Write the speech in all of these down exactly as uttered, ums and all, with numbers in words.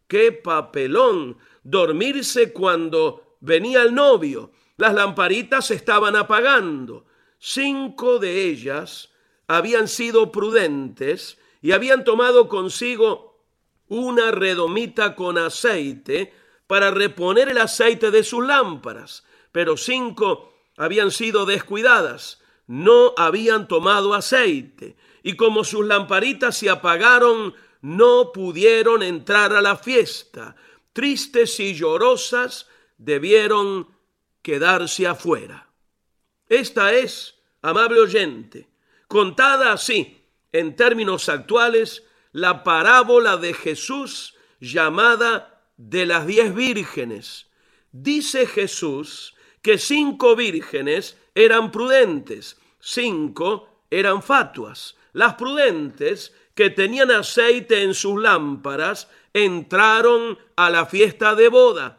¡Qué papelón! Dormirse cuando venía el novio. Las lamparitas se estaban apagando. Cinco de ellas habían sido prudentes y habían tomado consigo una redomita con aceite para reponer el aceite de sus lámparas. Pero cinco habían sido descuidadas, no habían tomado aceite. Y como sus lamparitas se apagaron, no pudieron entrar a la fiesta. Tristes y llorosas, debieron quedarse afuera. Esta es, amable oyente, contada así, en términos actuales, la parábola de Jesús llamada de las diez vírgenes. Dice Jesús que cinco vírgenes eran prudentes, cinco eran fatuas. Las prudentes, que tenían aceite en sus lámparas, entraron a la fiesta de boda.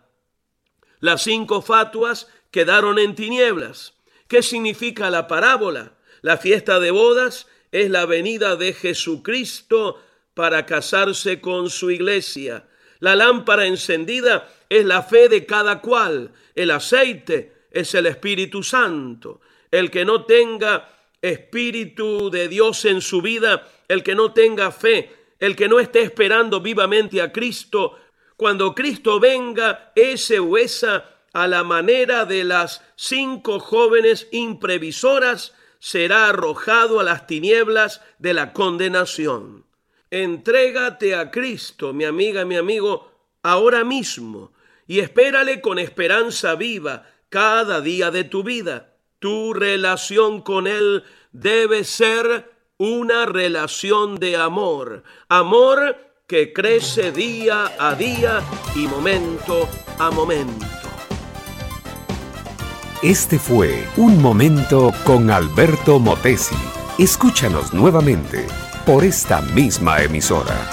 Las cinco fatuas quedaron en tinieblas. ¿Qué significa la parábola? La fiesta de bodas es la venida de Jesucristo para casarse con su iglesia. La lámpara encendida es la fe de cada cual. El aceite es el Espíritu Santo. El que no tenga Espíritu de Dios en su vida, el que no tenga fe, el que no esté esperando vivamente a Cristo, cuando Cristo venga, ese o esa, a la manera de las cinco jóvenes imprevisoras, será arrojado a las tinieblas de la condenación. Entrégate a Cristo, mi amiga, mi amigo, ahora mismo, y espérale con esperanza viva cada día de tu vida. Tu relación con Él debe ser una relación de amor, amor que crece día a día y momento a momento. Este fue Un Momento con Alberto Motesi. Escúchanos nuevamente por esta misma emisora.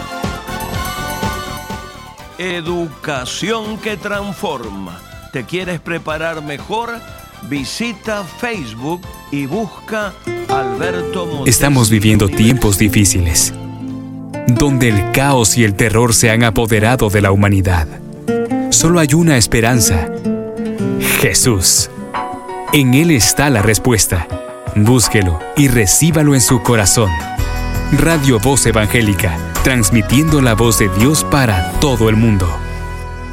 Educación que transforma. ¿Te quieres preparar mejor? Visita Facebook y busca Alberto Motesi. Estamos viviendo tiempos difíciles, donde el caos y el terror se han apoderado de la humanidad. Solo hay una esperanza: Jesús. En Él está la respuesta. Búsquelo y recíbalo en su corazón. Radio Voz Evangélica, transmitiendo la voz de Dios para todo el mundo.